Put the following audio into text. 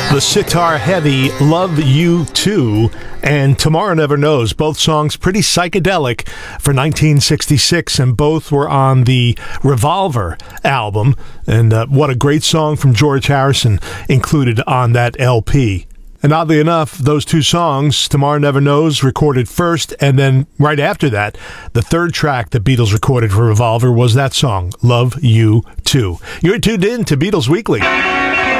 The sitar heavy Love You Too and Tomorrow Never Knows, both songs pretty psychedelic for 1966, and both were on the Revolver album. And what a great song from George Harrison included on that LP. And oddly enough, those two songs, Tomorrow Never Knows, recorded first, and then right after that, the third track the Beatles recorded for Revolver was that song, Love You Too. You're tuned in to Beatles Weekly.